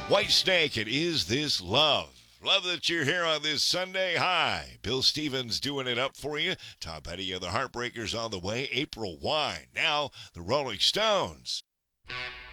Whitesnake, it is this love. Love that you're here on this Sunday. Hi, Bill Stevens doing it up for you. Tom Petty of the Heartbreakers on the way. April Wine. Now, the Rolling Stones.